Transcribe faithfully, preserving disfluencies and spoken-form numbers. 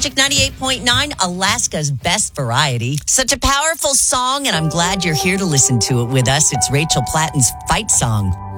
Magic ninety-eight point nine, Alaska's best variety. Such a powerful song, and I'm glad you're here to listen to it with us. It's Rachel Platten's Fight Song.